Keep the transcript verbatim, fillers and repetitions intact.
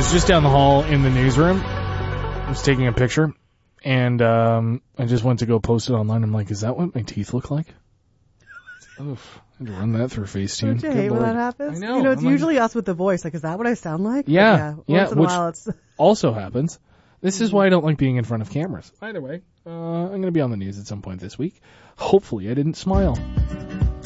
was just down the hall in the newsroom. I was taking a picture, and um, I just went to go post it online. I'm like, is that what my teeth look like? Oof. I had to run that through Facetune. Don't you hate when that happens? I know. You know, it's I'm usually like, us with the voice. Like, is that what I sound like? Yeah. But yeah. Once yeah, in a which while, it's... also happens. This is why I don't like being in front of cameras. Either way, uh, I'm going to be on the news at some point this week. Hopefully I didn't smile.